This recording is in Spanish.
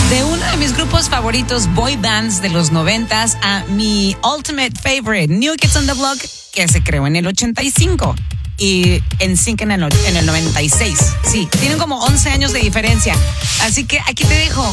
De uno de mis grupos favoritos, boy bands de los 90s, a mi ultimate favorite, New Kids on the Block, que se creó en el 85 y NSYNC en el 96. Sí, tienen como 11 años de diferencia. Así que aquí te dejo